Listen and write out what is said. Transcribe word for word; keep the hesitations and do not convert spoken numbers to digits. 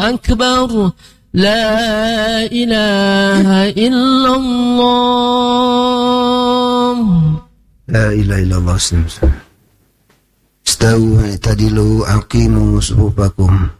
أكبر لا إله إلا الله لا إله إلا الله. Istawu i'tadilu aqimu sufufakum